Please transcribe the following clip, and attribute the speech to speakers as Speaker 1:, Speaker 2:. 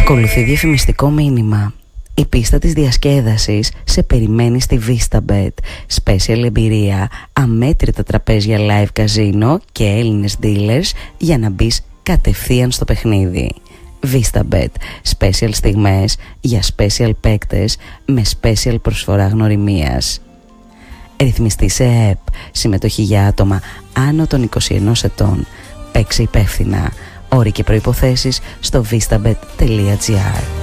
Speaker 1: Ακολουθεί διαφημιστικό μήνυμα. Η πίστα της διασκέδασης σε περιμένει στη VistaBet. Special εμπειρία, αμέτρητα τραπέζια live καζίνο και Έλληνες dealers για να μπεις κατευθείαν στο παιχνίδι. VistaBet. Special στιγμές για special παίκτες με special προσφορά γνωριμίας. Ρυθμιστή σε ΕΕΠ. Συμμετοχή για άτομα άνω των 21 ετών. Παίξε υπεύθυνα. Όροι και προϋποθέσεις στο vistabet.gr.